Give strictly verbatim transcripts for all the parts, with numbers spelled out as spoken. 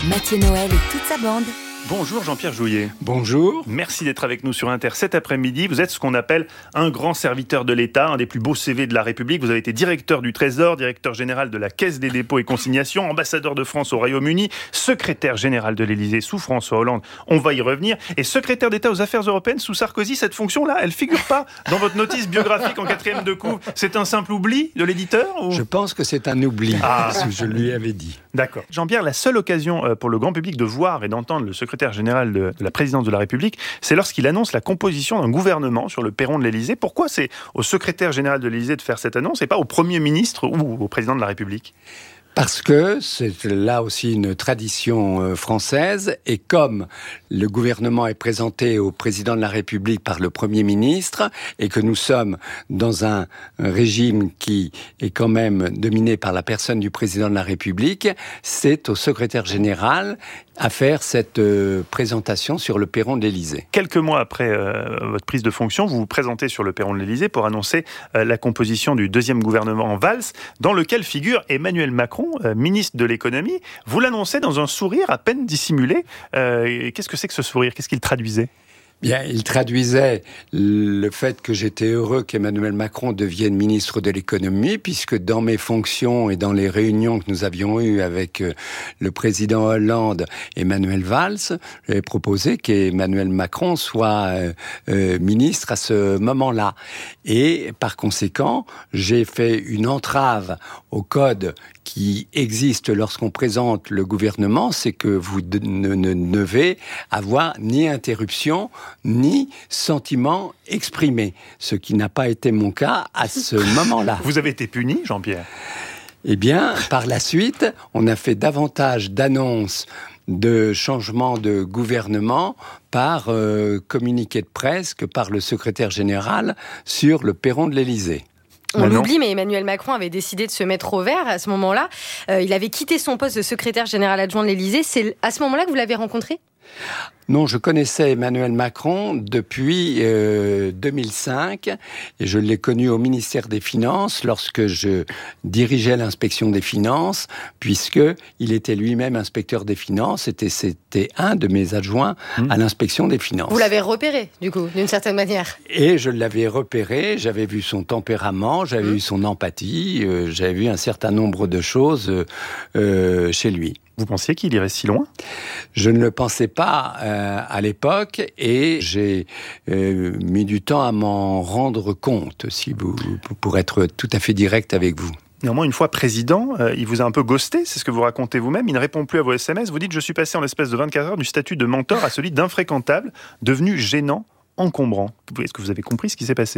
Mathieu Noël et toute sa bande. Bonjour Jean-Pierre Jouyet. Bonjour. Merci d'être avec nous sur Inter cet après-midi. Vous êtes ce qu'on appelle un grand serviteur de l'État, un des plus beaux C V de la République. Vous avez été directeur du Trésor, directeur général de la Caisse des dépôts et consignations, ambassadeur de France au Royaume-Uni, secrétaire général de l'Élysée sous François Hollande. On va y revenir. Et secrétaire d'État aux Affaires européennes sous Sarkozy. Cette fonction-là, elle figure pas dans votre notice biographique en quatrième de couve. C'est un simple oubli de l'éditeur ou... Je pense que c'est un oubli, ah. ce que je lui avais dit. D'accord. Jean-Pierre, la seule occasion pour le grand public de voir et d'entendre le secrétaire général de de la présidence de la République, c'est lorsqu'il annonce la composition d'un gouvernement sur le perron de l'Élysée. Pourquoi c'est au secrétaire général de l'Élysée de faire cette annonce et pas au Premier ministre ou au président de la République ? Parce que c'est là aussi une tradition française, et comme le gouvernement est présenté au président de la République par le Premier ministre, et que nous sommes dans un régime qui est quand même dominé par la personne du président de la République, c'est au secrétaire général à faire cette euh, présentation sur le perron de l'Élysée. Quelques mois après euh, votre prise de fonction, vous vous présentez sur le perron de l'Élysée pour annoncer euh, la composition du deuxième gouvernement en valse, dans lequel figure Emmanuel Macron, euh, ministre de l'économie. Vous l'annoncez dans un sourire à peine dissimulé. Euh, qu'est-ce que c'est que ce sourire ? Qu'est-ce qu'il traduisait ? Bien, il traduisait le fait que j'étais heureux qu'Emmanuel Macron devienne ministre de l'économie, puisque dans mes fonctions et dans les réunions que nous avions eues avec le président Hollande et Manuel Valls, j'avais proposé qu'Emmanuel Macron soit euh, euh, ministre à ce moment-là. Et par conséquent, j'ai fait une entrave au code qui existe lorsqu'on présente le gouvernement, c'est que vous ne, ne devez avoir ni interruption, ni sentiment exprimé, ce qui n'a pas été mon cas à ce moment-là. Vous avez été puni, Jean-Pierre ? Eh bien, par la suite, on a fait davantage d'annonces de changement de gouvernement par euh, communiqué de presse que par le secrétaire général sur le perron de l'Élysée. On l'oublie, mais Emmanuel Macron avait décidé de se mettre au vert à ce moment-là. Euh, il avait quitté son poste de secrétaire général adjoint de l'Élysée. C'est à ce moment-là que vous l'avez rencontré ? Non, je connaissais Emmanuel Macron depuis euh, deux mille cinq et je l'ai connu au ministère des Finances lorsque je dirigeais l'inspection des finances, puisque il était lui-même inspecteur des finances et c'était un de mes adjoints mmh. à l'inspection des finances. Vous l'avez repéré, du coup, d'une certaine manière. Et je l'avais repéré, j'avais vu son tempérament, j'avais mmh. vu son empathie, euh, j'avais vu un certain nombre de choses euh, chez lui. Vous pensiez qu'il irait si loin ? Je ne le pensais pas euh, à l'époque et j'ai euh, mis du temps à m'en rendre compte, si vous, pour être tout à fait direct avec vous. Néanmoins, une fois président, euh, il vous a un peu ghosté, c'est ce que vous racontez vous-même. Il ne répond plus à vos S M S. Vous dites « Je suis passé en l'espace de vingt-quatre heures du statut de mentor à celui d'infréquentable, devenu gênant, encombrant. » Est-ce que vous avez compris ce qui s'est passé ?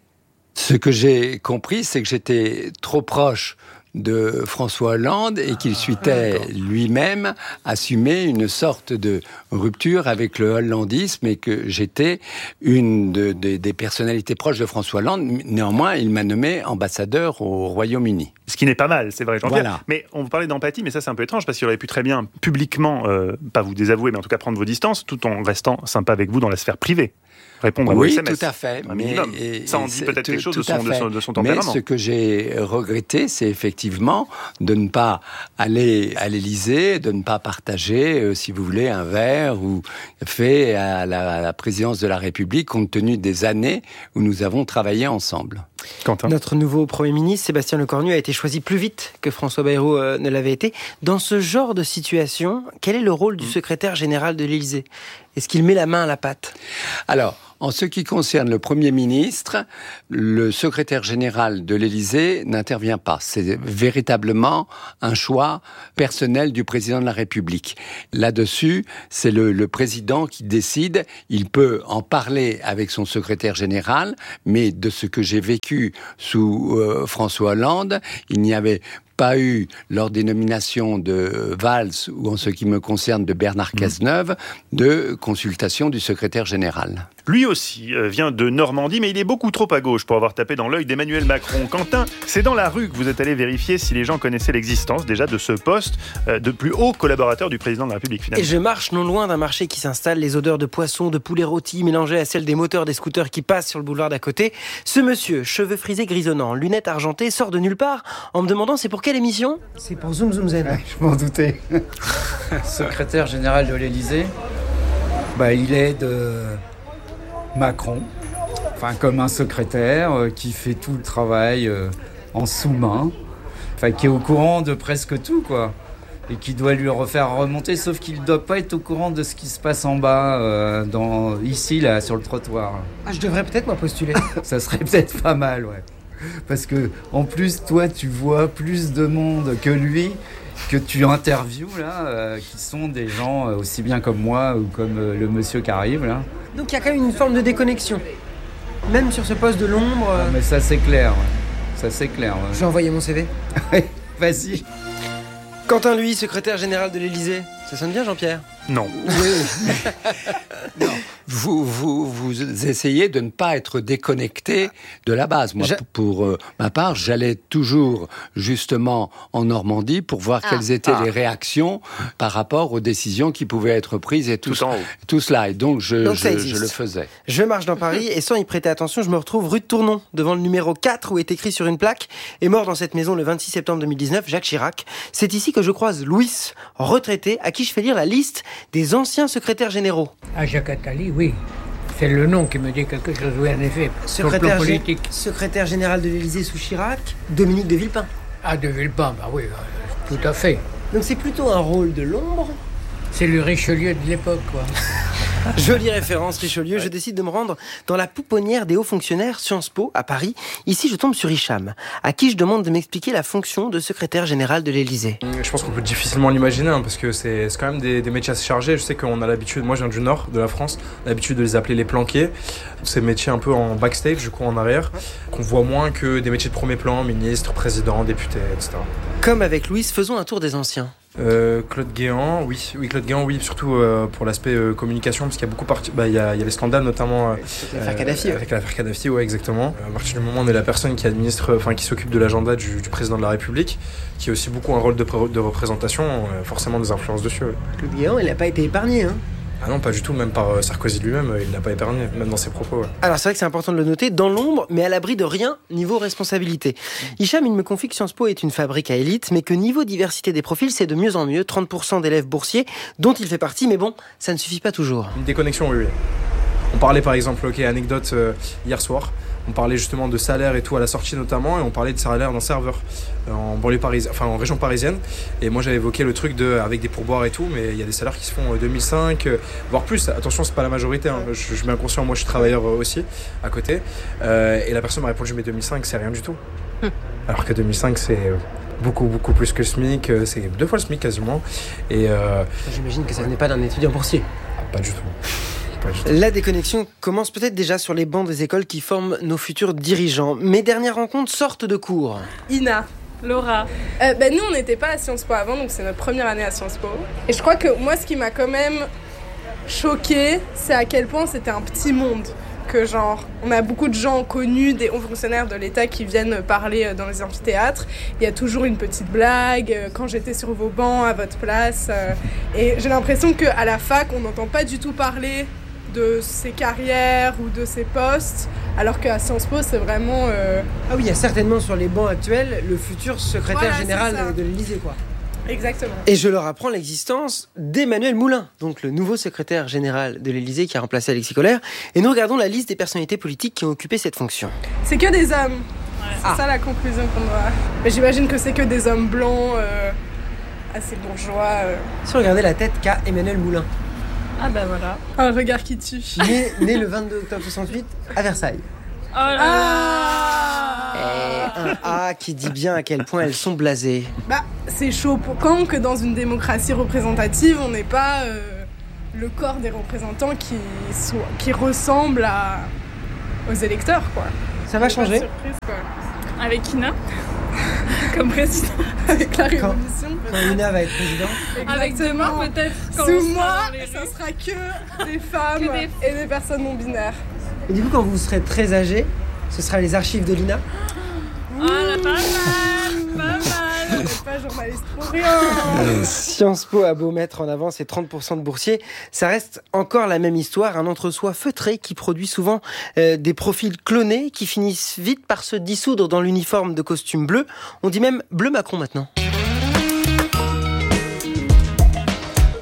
Ce que j'ai compris, c'est que j'étais trop proche de François Hollande et qu'il souhaitait ah, lui-même assumer une sorte de rupture avec le hollandisme et que j'étais une de, de, des personnalités proches de François Hollande. Néanmoins, il m'a nommé ambassadeur au Royaume-Uni. Ce qui n'est pas mal, c'est vrai, Jean-Pierre. Voilà. Mais on vous parlait d'empathie, mais ça c'est un peu étrange parce qu'il aurait pu très bien publiquement, euh, pas vous désavouer, mais en tout cas prendre vos distances, tout en restant sympa avec vous dans la sphère privée. Répondre à vos oui, S M S. tout à fait. Un mais minimum. Ça en dit peut-être quelque chose de son, de, son, de son mais tempérament. Ce que j'ai regretté, c'est effectivement de ne pas aller à l'Élysée, de ne pas partager, euh, si vous voulez, un verre ou fait à la, à la présidence de la République, compte tenu des années où nous avons travaillé ensemble. Quentin. Notre nouveau Premier ministre, Sébastien Lecornu, a été choisi plus vite que François Bayrou euh, ne l'avait été. Dans ce genre de situation, quel est le rôle du secrétaire général de l'Élysée ? Est-ce qu'il met la main à la pâte ? Alors, en ce qui concerne le Premier ministre, le secrétaire général de l'Élysée n'intervient pas. C'est véritablement un choix personnel du président de la République. Là-dessus, c'est le, le président qui décide. Il peut en parler avec son secrétaire général, mais de ce que j'ai vécu sous euh, François Hollande, il n'y avait pas eu, lors des nominations de Valls ou en ce qui me concerne de Bernard Cazeneuve, de consultation du secrétaire général. Lui aussi euh, vient de Normandie, mais il est beaucoup trop à gauche pour avoir tapé dans l'œil d'Emmanuel Macron. Quentin, c'est dans la rue que vous êtes allé vérifier si les gens connaissaient l'existence déjà de ce poste euh, de plus haut collaborateur du président de la République, finalement. Et je marche non loin d'un marché qui s'installe, les odeurs de poisson, de poulet rôti mélangées à celles des moteurs des scooters qui passent sur le boulevard d'à côté. Ce monsieur, cheveux frisés grisonnants, lunettes argentées, sort de nulle part en me demandant c'est pour quelle émission ? C'est pour Zoom Zoom Zen. Ouais, je m'en doutais. secrétaire général de l'Élysée, bah, il aide euh, Macron, enfin, comme un secrétaire euh, qui fait tout le travail euh, en sous-main, enfin, qui est au courant de presque tout, quoi. Et qui doit lui refaire remonter, sauf qu'il ne doit pas être au courant de ce qui se passe en bas, euh, dans, ici, là, sur le trottoir. Ah, je devrais peut-être moi postuler. Ça serait peut-être pas mal, ouais. Parce que, en plus, toi, tu vois plus de monde que lui, que tu interviews, là, euh, qui sont des gens euh, aussi bien comme moi ou comme euh, le monsieur qui arrive, là. Donc il y a quand même une forme de déconnexion. Même sur ce poste de l'ombre. Ah, mais ça, c'est clair, ouais. Ça, c'est clair, ouais. Je vais envoyer mon C V. Vas-y. Quentin, lui, secrétaire général de l'Élysée. Ça sonne bien, Jean-Pierre ? Non. Non. Vous, vous, vous essayez de ne pas être déconnecté de la base. Moi, Je... pour euh, ma part, j'allais toujours justement en Normandie pour voir ah. quelles étaient ah. les réactions par rapport aux décisions qui pouvaient être prises et tout, tout, en haut. tout cela. Et donc, je, donc je, je le faisais. Je marche dans Paris et sans y prêter attention, je me retrouve rue de Tournon, devant le numéro quatre où est écrit sur une plaque « Est mort dans cette maison le vingt-six septembre deux mille dix-neuf, Jacques Chirac ». C'est ici que je croise Louis, retraité, à qui je fais lire la liste des anciens secrétaires généraux. Ah, Jacques Attali, oui. C'est le nom qui me dit quelque chose, oui, en effet. Secrétaire, sur le plan politique. G- secrétaire général de l'Élysée sous Chirac, Dominique de Villepin. Ah, de Villepin, bah oui, tout à fait. Donc c'est plutôt un rôle de l'ombre. C'est le Richelieu de l'époque, quoi. Jolie référence, Richelieu. Je décide de me rendre dans la pouponnière des hauts fonctionnaires Sciences Po, à Paris. Ici, je tombe sur Hicham, à qui je demande de m'expliquer la fonction de secrétaire général de l'Élysée. Je pense qu'on peut difficilement l'imaginer, hein, parce que c'est, c'est quand même des, des métiers assez chargés. Je sais qu'on a l'habitude, moi je viens du nord de la France, on a l'habitude de les appeler les planqués. Ces métiers un peu en backstage, du coup en arrière, qu'on voit moins que des métiers de premier plan, ministre, président, député, et cetera. Comme avec Louis, faisons un tour des anciens. Euh, Claude Guéant, oui, oui Claude Guéant, oui, surtout euh, pour l'aspect euh, communication, parce qu'il y a beaucoup parti, bah il y a, il y a les scandales notamment euh, l'affaire Kadhafi, euh, avec l'affaire Kadhafi, ouais exactement. À partir du moment où on est la personne qui administre, enfin qui s'occupe de l'agenda du, du président de la République, qui a aussi beaucoup un rôle de, pré- de représentation, euh, forcément des influences dessus. Ouais. Claude Guéant, il n'a pas été épargné, hein. Ah non, pas du tout, même par Sarkozy lui-même, il ne l'a pas épargné, même dans ses propos. Ouais. Alors c'est vrai que c'est important de le noter, dans l'ombre, mais à l'abri de rien, niveau responsabilité. Hicham, il me confie que Sciences Po est une fabrique à élite, mais que niveau diversité des profils, c'est de mieux en mieux, trente pour cent d'élèves boursiers, dont il fait partie, mais bon, ça ne suffit pas toujours. Une déconnexion, oui, oui. On parlait par exemple, ok, anecdote, euh, hier soir, on parlait justement de salaire et tout à la sortie notamment, et on parlait de salaire d'un serveur euh, en banlieue parisienne, enfin en région parisienne. Et moi j'avais évoqué le truc de avec des pourboires et tout, mais il y a des salaires qui se font euh, deux mille cinq, euh, voire plus. Attention, c'est pas la majorité. Hein. Je, je suis bien conscient. Moi je suis travailleur euh, aussi à côté. Euh, et la personne m'a répondu mais deux mille cinq c'est rien du tout. Hum. Alors que deux mille cinq c'est euh, beaucoup beaucoup plus que le SMIC. Euh, c'est deux fois le SMIC quasiment. Et euh, j'imagine que ça venait pas d'un étudiant boursier. Ah, pas du tout. La déconnexion commence peut-être déjà sur les bancs des écoles qui forment nos futurs dirigeants. Mes dernières rencontres sortent de cours. Ina, Laura. Euh, ben nous, on n'était pas à Sciences Po avant, donc c'est notre première année à Sciences Po. Et je crois que moi, ce qui m'a quand même choquée, c'est à quel point c'était un petit monde. Que genre, on a beaucoup de gens connus, des hauts fonctionnaires de l'État qui viennent parler dans les amphithéâtres. Il y a toujours une petite blague, quand j'étais sur vos bancs, à votre place. Et j'ai l'impression qu'à la fac, on n'entend pas du tout parler de ses carrières ou de ses postes, alors qu'à Sciences Po, c'est vraiment... Euh... Ah oui, il y a certainement sur les bancs actuels le futur secrétaire voilà, général de l'Élysée, quoi. Exactement. Et je leur apprends l'existence d'Emmanuel Moulin, donc le nouveau secrétaire général de l'Élysée qui a remplacé Alexis Kohler. Et nous regardons la liste des personnalités politiques qui ont occupé cette fonction. C'est que des hommes. Ouais. C'est ah. ça la conclusion qu'on doit... Mais j'imagine que c'est que des hommes blancs, euh, assez bourgeois. Euh... Si on regardait la tête qu'a Emmanuel Moulin. Ah bah voilà. Un regard qui tue. Né, né le vingt-deux octobre soixante-huit à Versailles. Oh là là. Et un A qui dit bien à quel point elles sont blasées. Bah, c'est chaud pour quand que dans une démocratie représentative, on n'est pas euh, le corps des représentants qui, so- qui ressemble à, aux électeurs, quoi. Ça va changer. Surprise, quoi. Avec Ina comme président. Avec la Révolution. Quand, quand Ina va être président. Avec demain, peut-être. Sous moi, ça sera que des femmes que des... et des personnes non binaires. Et du coup, quand vous serez très âgé, ce sera les archives de l'I N A. Ah, oh, pas mal, pas mal. Je suis pas journaliste pour rien. Sciences Po a beau mettre en avant ses trente pour cent de boursiers, ça reste encore la même histoire, un entre-soi feutré qui produit souvent euh, des profils clonés qui finissent vite par se dissoudre dans l'uniforme de costume bleu. On dit même bleu Macron maintenant.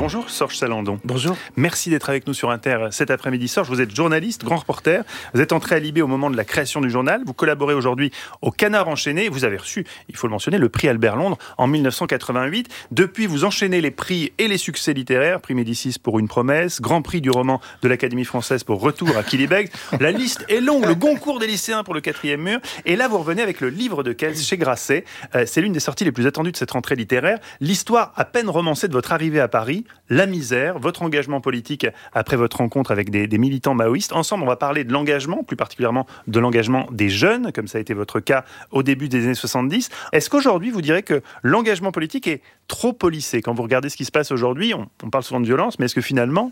Bonjour Sorge Salandon. Bonjour. Merci d'être avec nous sur Inter cet après-midi. Sorge, vous êtes journaliste, grand reporter. Vous êtes entré à Libé au moment de la création du journal. Vous collaborez aujourd'hui au Canard enchaîné. Vous avez reçu, il faut le mentionner, le prix Albert Londres en mille neuf cent quatre-vingt-huit. Depuis, vous enchaînez les prix et les succès littéraires. Prix Médicis pour Une promesse, Grand Prix du roman de l'Académie française pour Retour à Quillybegs. La liste est longue. Le Goncourt des lycéens pour Le quatrième mur. Et là, vous revenez avec le livre de Kels chez Grasset. Euh, c'est l'une des sorties les plus attendues de cette rentrée littéraire. L'histoire à peine romancée de votre arrivée à Paris, la misère, votre engagement politique après votre rencontre avec des, des militants maoïstes. Ensemble, on va parler de l'engagement, plus particulièrement de l'engagement des jeunes, comme ça a été votre cas au début des années soixante-dix. Est-ce qu'aujourd'hui, vous direz que l'engagement politique est trop policé? Quand vous regardez ce qui se passe aujourd'hui, on, on parle souvent de violence, mais est-ce que finalement,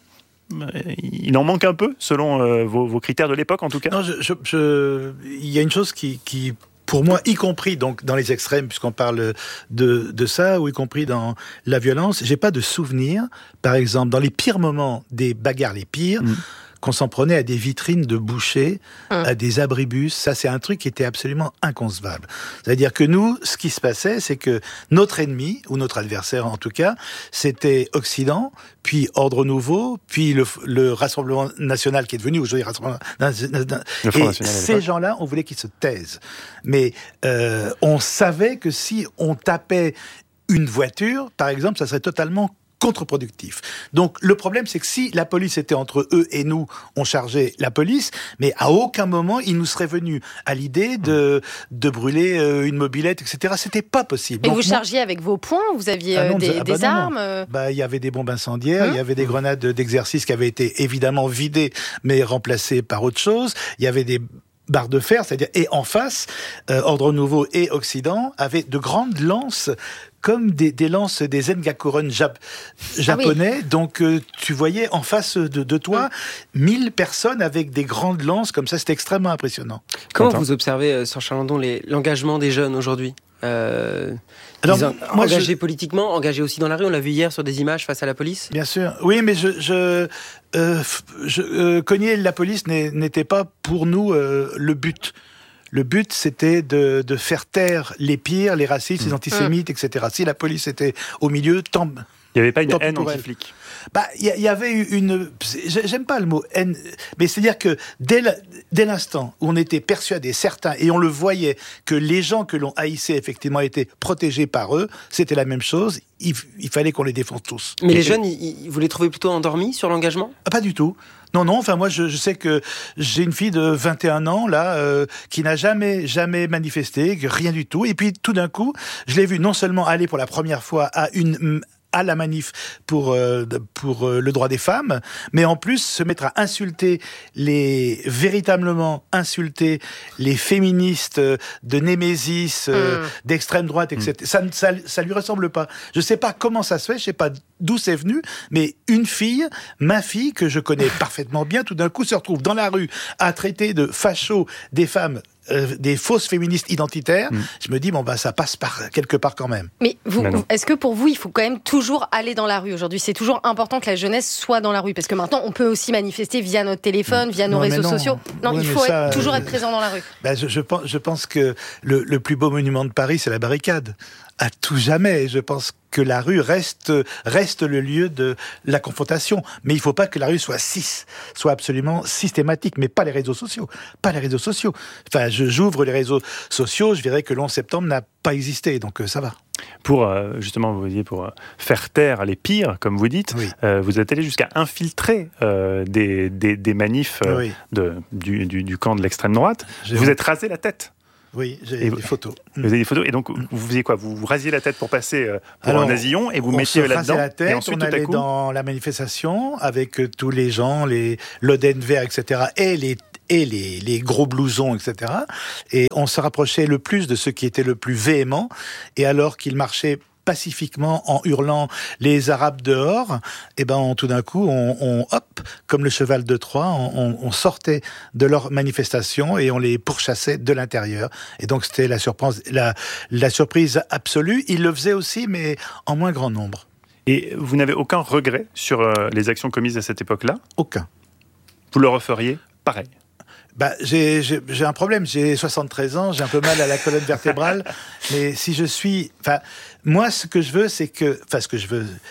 il en manque un peu, selon euh, vos, vos critères de l'époque, en tout cas? Non, je, je, je... il y a une chose qui... qui... pour moi, y compris donc dans les extrêmes, puisqu'on parle de, de ça, ou y compris dans la violence, j'ai pas de souvenir, par exemple, dans les pires moments des bagarres les pires, mmh. qu'on s'en prenait à des vitrines de bouchers, mmh. à des abribus. Ça, c'est un truc qui était absolument inconcevable. C'est-à-dire que nous, ce qui se passait, c'est que notre ennemi, ou notre adversaire en tout cas, c'était Occident, puis Ordre Nouveau, puis le, le Rassemblement National qui est devenu aujourd'hui Rassemblement National. Et ces gens-là, on voulait qu'ils se taisent. Mais euh, on savait que si on tapait une voiture, par exemple, ça serait totalement contre-productif. Donc le problème, c'est que si la police était entre eux et nous, on chargeait la police, mais à aucun moment il nous serait venu à l'idée de de brûler euh, une mobilette, et cetera. C'était pas possible. Et donc, vous moi... chargiez avec vos poings, vous aviez ah non, des, ah bah des non, armes. Non. Bah il y avait des bombes incendiaires, il hum. y avait des grenades d'exercice qui avaient été évidemment vidées, mais remplacées par autre chose. Il y avait des barres de fer, c'est-à-dire, et en face, euh, Ordre Nouveau et Occident avaient de grandes lances, comme des, des lances des Zengakuren jap- japonais. Ah oui. Donc, euh, tu voyais en face de, de toi, mille personnes avec des grandes lances comme ça. C'était extrêmement impressionnant. Comment Quentin. Vous observez, euh, Sorge Salandon, les, l'engagement des jeunes aujourd'hui? Euh, Alors, disons, moi, engagés je... politiquement, engagés aussi dans la rue. On l'a vu hier sur des images face à la police. Bien sûr. Oui, mais je, je, euh, je euh, cogner la police n'était pas pour nous euh, le but. Le but, c'était de, de faire taire les pires, les racistes, mmh. les antisémites, et cetera. Si la police était au milieu, tant... Il n'y avait pas une haine anti-flic. Bah, il y, y avait une... J'aime pas le mot haine, mais c'est-à-dire que dès, la, dès l'instant où on était persuadé, certains, et on le voyait, que les gens que l'on haïssait, effectivement, étaient protégés par eux, c'était la même chose. Il, il fallait qu'on les défende tous. Mais et les jeunes, ils, vous les trouvez plutôt endormis sur l'engagement? ah, Pas du tout. Non, non, enfin moi je, je sais que j'ai une fille de vingt et un ans là euh, qui n'a jamais jamais manifesté, rien du tout. Et puis tout d'un coup, je l'ai vue non seulement aller pour la première fois à une à la manif pour euh, pour euh, le droit des femmes, mais en plus se mettre à insulter les véritablement insulter les féministes de Némésis, euh, mmh. d'extrême droite, et cetera. Mmh. Ça, ça ça lui ressemble pas. Je sais pas comment ça se fait, je sais pas d'où c'est venu, mais une fille, ma fille que je connais parfaitement bien, tout d'un coup se retrouve dans la rue à traiter de facho des femmes. Euh, des fausses féministes identitaires, mmh. je me dis, bon, bah, ça passe par quelque part quand même. Mais vous, est-ce que pour vous, il faut quand même toujours aller dans la rue aujourd'hui? C'est toujours important que la jeunesse soit dans la rue, parce que maintenant, on peut aussi manifester via notre téléphone, via nos non, réseaux non. sociaux. Non, ouais, il faut ça, être, toujours euh, être présent dans la rue. Bah, je, je, pense, je pense que le, le plus beau monument de Paris, c'est la barricade. À tout jamais, je pense que la rue reste reste le lieu de la confrontation, mais il faut pas que la rue soit six, soit absolument systématique, mais pas les réseaux sociaux, pas les réseaux sociaux. Enfin, je, j'ouvre les réseaux sociaux, je verrai que l'onze septembre n'a pas existé, donc euh, ça va. Pour euh, justement, vous disiez, pour euh, faire taire les pires, comme vous dites, oui. euh, vous êtes allé jusqu'à infiltrer euh, des, des des manifs euh, oui. de du, du du camp de l'extrême droite. J'ai vous honte. êtes rasé la tête. Oui, j'ai et des photos. Vous avez des photos, et donc vous faisiez quoi? Vous vous rasiez la tête pour passer pour Alors, un nasillon, et vous mettiez là-dedans. La tête, et ensuite, on allait coup... dans la manifestation avec tous les gens, les l'Oden vert, et cetera, et les et les, les gros blousons, et cetera. Et on se rapprochait le plus de ceux qui étaient le plus véhéments, et alors qu'ils marchaient pacifiquement en hurlant les Arabes dehors, et ben on, tout d'un coup on, on hop comme le cheval de Troie, on, on sortait de leur manifestation et on les pourchassait de l'intérieur. Et donc c'était la surprise, la, la surprise absolue. Ils le faisaient aussi, mais en moins grand nombre. Et vous n'avez aucun regret sur euh, les actions commises à cette époque-là? Aucun. Vous le referiez pareil? Bah, j'ai, j'ai, j'ai un problème, j'ai soixante-treize ans, j'ai un peu mal à la colonne vertébrale, mais si je suis... Enfin, moi, ce que je veux, c'est que... Enfin, ce que je veux...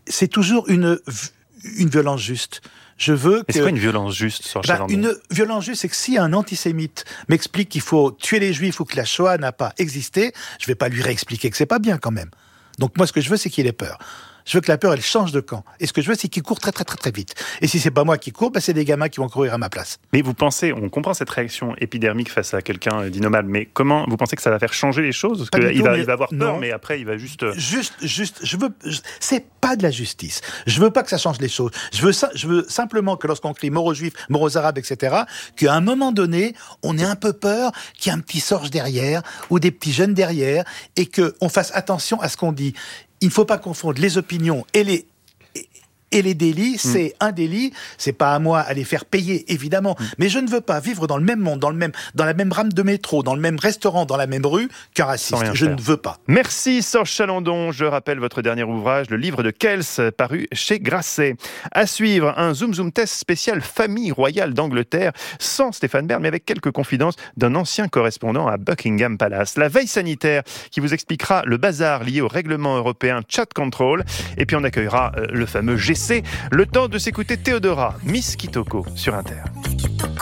c'est toujours une, une violence juste. Je veux que... Et c'est quoi une violence juste, Serge bah, Chalandon ? Une violence juste, c'est que si un antisémite m'explique qu'il faut tuer les juifs ou que la Shoah n'a pas existé, je vais pas lui réexpliquer que c'est pas bien quand même. Donc moi, ce que je veux, c'est qu'il ait peur. Je veux que la peur, elle change de camp. Et ce que je veux, c'est qu'il court très, très, très, très vite. Et si c'est pas moi qui cours, bah, c'est des gamins qui vont courir à ma place. Mais vous pensez, on comprend cette réaction épidermique face à quelqu'un d'innommable, mais comment vous pensez que ça va faire changer les choses ? Parce qu'il va, il va avoir peur, non. mais après, il va juste... Juste, juste, je veux... Je, c'est pas de la justice. Je veux pas que ça change les choses. Je veux, je veux simplement que lorsqu'on crie mort aux juifs, mort aux arabes, et cetera, qu'à un moment donné, on ait un peu peur qu'il y ait un petit Sorge derrière, ou des petits jeunes derrière, et qu'on fasse attention à ce qu'on dit. Il ne faut pas confondre les opinions et les, et les délits. Mmh. C'est un délit, c'est pas à moi à les faire payer, évidemment. Mmh. Mais je ne veux pas vivre dans le même monde, dans, le même, dans la même rame de métro, dans le même restaurant, dans la même rue qu'un raciste. Je faire. ne veux pas. Merci Serge Chalandon. Je rappelle votre dernier ouvrage, le livre de Kels, paru chez Grasset. À suivre, un Zoom Zoom test spécial famille royale d'Angleterre, sans Stéphane Bern, mais avec quelques confidences d'un ancien correspondant à Buckingham Palace. La veille sanitaire, qui vous expliquera le bazar lié au règlement européen Chat Control. Et puis on accueillera euh, le fameux G C. Le temps de s'écouter Théodora, Miss Kitoko, sur Inter.